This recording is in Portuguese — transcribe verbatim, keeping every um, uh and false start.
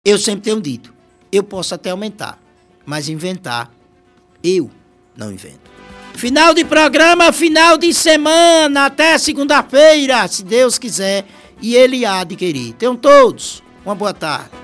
Eu sempre tenho dito, eu posso até aumentar, mas inventar, eu não invento. Final de programa, final de semana, até segunda-feira, se Deus quiser, e Ele há de querer. Tenham todos uma boa tarde.